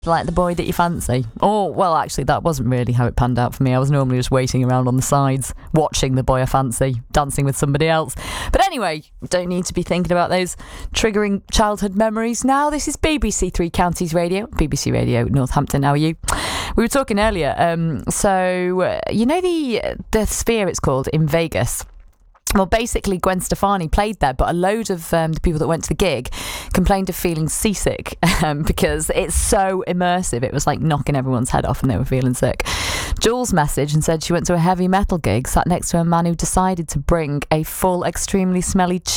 Like the boy that you fancy. Oh, well, actually, that wasn't really how it panned out for me. I was normally just waiting around on the sides, watching the boy I fancy, dancing with somebody else. But anyway, don't need to be thinking about those triggering childhood memories now. This is BBC Three Counties Radio, BBC Radio Northampton. How are you? We were talking earlier. You know the Sphere, it's called, in Vegas. Well, basically, Gwen Stefani played there, but a load of the people that went to the gig complained of feeling seasick because it's so immersive. It was like knocking everyone's head off and they were feeling sick. Jules messaged and said she went to a heavy metal gig, sat next to a man who decided to bring a full, extremely smelly